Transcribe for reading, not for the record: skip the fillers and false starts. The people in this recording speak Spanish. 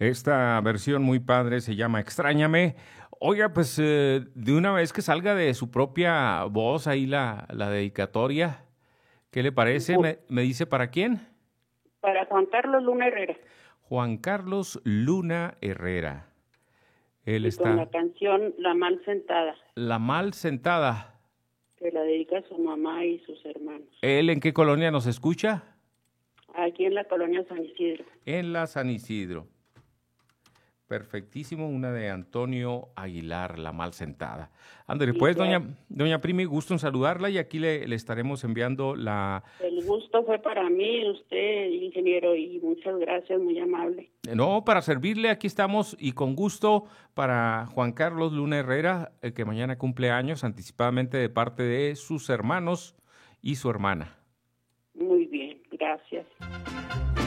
Esta versión muy padre se llama Extrañame. Oiga, pues de una vez que salga de su propia voz ahí la dedicatoria, ¿qué le parece? Bu- ¿Me dice para quién? Para Juan Carlos Luna Herrera. Juan Carlos Luna Herrera. Él Y con está la canción La Mal Sentada, La Mal Sentada. que la dedica a su mamá y sus hermanos. ¿Él en qué colonia nos escucha? Aquí en la colonia San Isidro. En la San Isidro. Perfectísimo, una de Antonio Aguilar, La Mal Sentada. Ándale, Y pues, ya, doña Primi, gusto en saludarla y aquí le estaremos enviando la... el gusto fue para mí, usted, ingeniero, y muchas gracias, muy amable. No, para servirle, aquí estamos y con gusto para Juan Carlos Luna Herrera, que mañana cumple años, anticipadamente de parte de sus hermanos y su hermana. Muy bien, gracias.